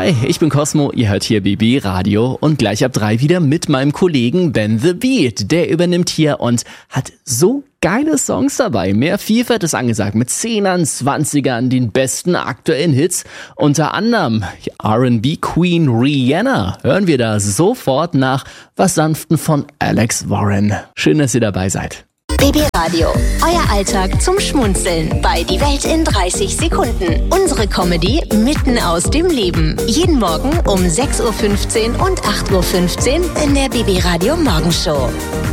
Hi, ich bin Cosmo, ihr hört hier BB Radio und gleich ab 3 wieder mit meinem Kollegen Ben the Beat. Der übernimmt hier und hat so geile Songs dabei. Mehr Vielfalt ist angesagt mit 10ern, 20ern, den besten aktuellen Hits. Unter anderem R&B Queen Rihanna. Hören wir da sofort nach Was Sanften von Alex Warren. Schön, dass ihr dabei seid. BB Radio, euer Alltag zum Schmunzeln bei Die Welt in 30 Sekunden. Unsere Comedy mitten aus dem Leben. Jeden Morgen um 6.15 Uhr und 8.15 Uhr in der BB Radio Morgenshow.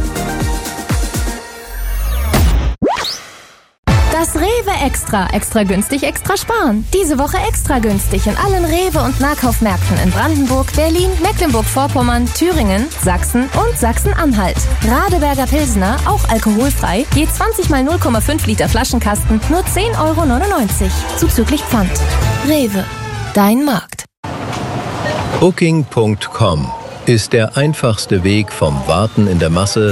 Das Rewe Extra. Extra günstig, extra sparen. Diese Woche extra günstig in allen Rewe- und Nahkaufmärkten in Brandenburg, Berlin, Mecklenburg-Vorpommern, Thüringen, Sachsen und Sachsen-Anhalt. Radeberger Pilsner, auch alkoholfrei, je 20 mal 0,5 Liter Flaschenkasten, nur 10,99 €, zuzüglich Pfand. Rewe, dein Markt. Booking.com ist der einfachste Weg vom Warten in der Masse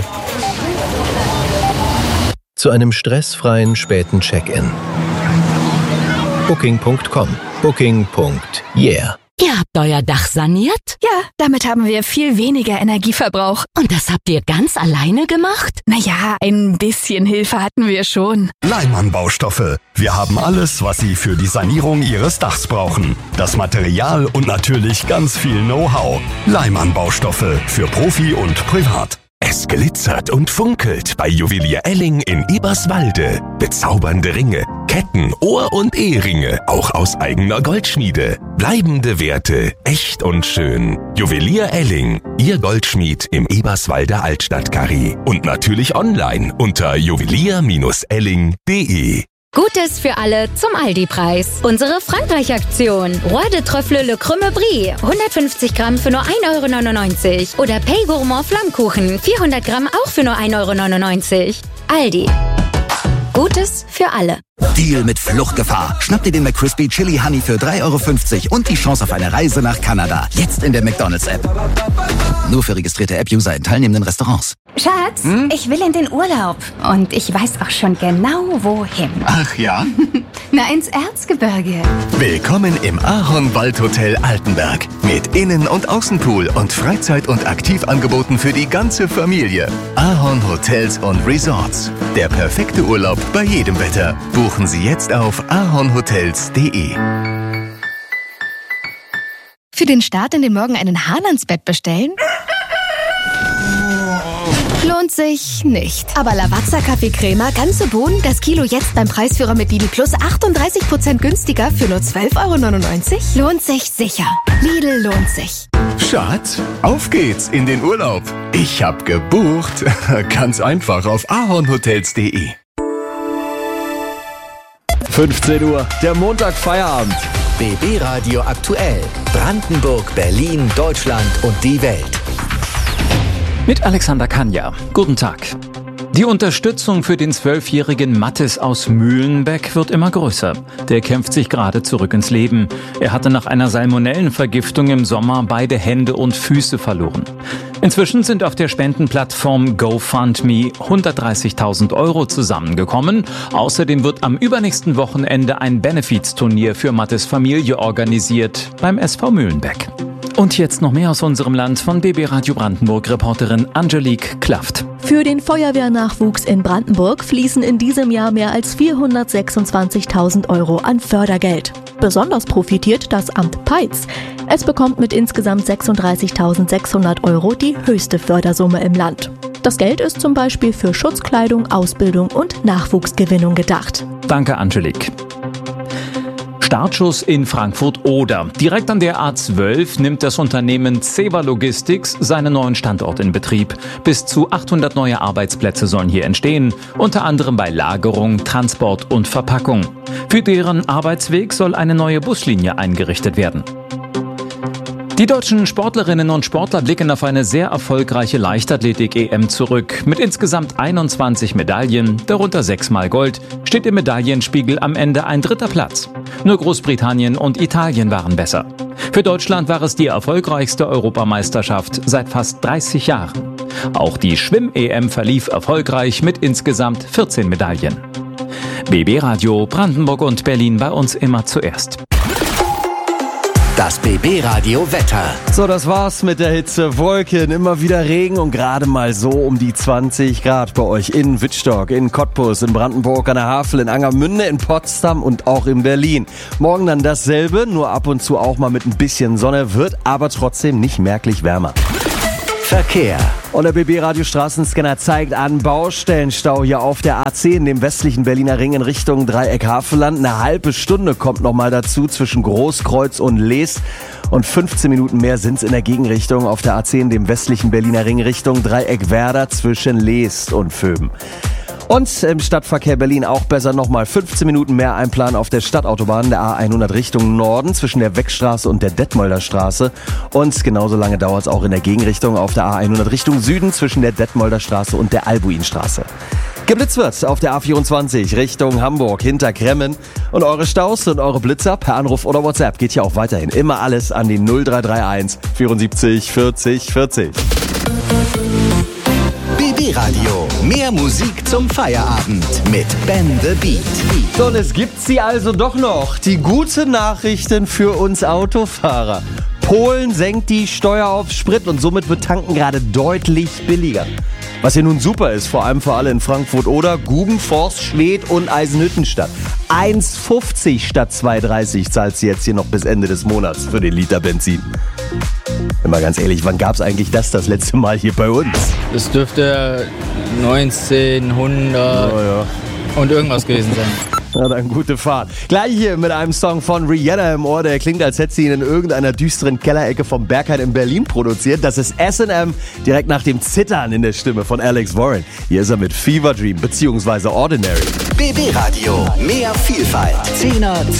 zu einem stressfreien späten Check-in. Booking.com. Booking.yeah. Ihr habt euer Dach saniert? Ja, damit haben wir viel weniger Energieverbrauch. Und das habt ihr ganz alleine gemacht? Naja, ein bisschen Hilfe hatten wir schon. Leimann Baustoffe. Wir haben alles, was Sie für die Sanierung Ihres Dachs brauchen. Das Material und natürlich ganz viel Know-how. Leimann Baustoffe für Profi und Privat. Es glitzert und funkelt bei Juwelier Elling in Eberswalde. Bezaubernde Ringe, Ketten, Ohr- und Eheringe, auch aus eigener Goldschmiede. Bleibende Werte, echt und schön. Juwelier Elling, Ihr Goldschmied im Eberswalder Altstadtkarree. Und natürlich online unter juwelier-elling.de. Gutes für alle zum Aldi-Preis. Unsere Frankreich-Aktion. Roi de Trüffle Le Crème Brie. 150 Gramm für nur 1,99 €. Oder Pay Gourmand Flammkuchen. 400 Gramm auch für nur 1,99 €. Aldi. Gutes für alle. Deal mit Fluchtgefahr. Schnapp dir den McCrispy Chili Honey für 3,50 € und die Chance auf eine Reise nach Kanada. Jetzt in der McDonald's-App. Nur für registrierte App-User in teilnehmenden Restaurants. Schatz, ich will in den Urlaub. Und ich weiß auch schon genau, wohin. Ach ja? Na, ins Erzgebirge. Willkommen im Ahorn-Waldhotel Altenberg. Mit Innen- und Außenpool und Freizeit- und Aktivangeboten für die ganze Familie. Ahorn Hotels und Resorts. Der perfekte Urlaub bei jedem Wetter. Buchen Sie jetzt auf ahornhotels.de. Für den Start in den Morgen einen Hahn ans Bett bestellen? Lohnt sich nicht. Aber Lavazza Kaffeecrema, ganze Bohnen, das Kilo jetzt beim Preisführer mit Lidl Plus 38% günstiger für nur 12,99 €? Lohnt sich sicher. Lidl lohnt sich. Schatz, auf geht's in den Urlaub. Ich hab gebucht. Ganz einfach auf ahornhotels.de. 15 Uhr, der Montag-Feierabend. BB Radio aktuell. Brandenburg, Berlin, Deutschland und die Welt. Mit Alexander Kanja. Guten Tag. Die Unterstützung für den 12-jährigen Mathis aus Mühlenbeck wird immer größer. Der kämpft sich gerade zurück ins Leben. Er hatte nach einer Salmonellenvergiftung im Sommer beide Hände und Füße verloren. Inzwischen sind auf der Spendenplattform GoFundMe 130.000 € zusammengekommen. Außerdem wird am übernächsten Wochenende ein Benefizturnier für Mathis Familie organisiert beim SV Mühlenbeck. Und jetzt noch mehr aus unserem Land von BB Radio Brandenburg-Reporterin Angelique Klaft. Für den Feuerwehrnachwuchs in Brandenburg fließen in diesem Jahr mehr als 426.000 € an Fördergeld. Besonders profitiert das Amt Peitz. Es bekommt mit insgesamt 36.600 € die höchste Fördersumme im Land. Das Geld ist zum Beispiel für Schutzkleidung, Ausbildung und Nachwuchsgewinnung gedacht. Danke, Angelique. Startschuss in Frankfurt-Oder. Direkt an der A12 nimmt das Unternehmen Ceva Logistics seinen neuen Standort in Betrieb. Bis zu 800 neue Arbeitsplätze sollen hier entstehen, unter anderem bei Lagerung, Transport und Verpackung. Für deren Arbeitsweg soll eine neue Buslinie eingerichtet werden. Die deutschen Sportlerinnen und Sportler blicken auf eine sehr erfolgreiche Leichtathletik-EM zurück. Mit insgesamt 21 Medaillen, darunter 6-mal Gold, steht im Medaillenspiegel am Ende ein 3. Platz. Nur Großbritannien und Italien waren besser. Für Deutschland war es die erfolgreichste Europameisterschaft seit fast 30 Jahren. Auch die Schwimm-EM verlief erfolgreich mit insgesamt 14 Medaillen. BB Radio Brandenburg und Berlin bei uns immer zuerst. Das BB Radio Wetter. So, das war's mit der Hitze. Wolken, immer wieder Regen und gerade mal so um die 20 Grad bei euch in Wittstock, in Cottbus, in Brandenburg an der Havel, in Angermünde, in Potsdam und auch in Berlin. Morgen dann dasselbe, nur ab und zu auch mal mit ein bisschen Sonne, wird aber trotzdem nicht merklich wärmer. Verkehr. Und der BB-Radio-Straßenscanner zeigt an Baustellenstau hier auf der A10, dem westlichen Berliner Ring in Richtung Dreieck Havelland. Eine halbe Stunde kommt nochmal dazu zwischen Großkreuz und Lees. Und 15 Minuten mehr sind's in der Gegenrichtung auf der A10, dem westlichen Berliner Ring Richtung Dreieck Werder zwischen Leest und Vöben. Und im Stadtverkehr Berlin auch besser nochmal 15 Minuten mehr einplanen auf der Stadtautobahn der A100 Richtung Norden zwischen der Weckstraße und der Detmolder Straße. Und genauso lange dauert es auch in der Gegenrichtung auf der A100 Richtung Süden zwischen der Detmolder Straße und der Albuinstraße. Geblitzt wird auf der A24 Richtung Hamburg hinter Kremmen. Und eure Staus und eure Blitzer per Anruf oder WhatsApp geht hier auch weiterhin. Immer alles an die 0331 74 40 40. BB Radio. Mehr Musik zum Feierabend mit Ben the Beat. So, und es gibt sie also doch noch. Die guten Nachrichten für uns Autofahrer. Polen senkt die Steuer auf Sprit und somit wird Tanken gerade deutlich billiger. Was hier nun super ist, vor allem für alle in Frankfurt oder Guben, Forst, Schwedt und Eisenhüttenstadt. 1,50 statt 2,30 zahlt sie jetzt hier noch bis Ende des Monats für den Liter Benzin. Mal ganz ehrlich, wann gab's eigentlich das letzte Mal hier bei uns? Das dürfte 1900 und irgendwas gewesen sein. Na dann, gute Fahrt. Gleich hier mit einem Song von Rihanna im Ohr, der klingt, als hätte sie ihn in irgendeiner düsteren Kellerecke vom Berghain in Berlin produziert. Das ist S&M, direkt nach dem Zittern in der Stimme von Alex Warren. Hier ist er mit Fever Dream bzw. Ordinary. BB Radio, mehr Vielfalt. 10er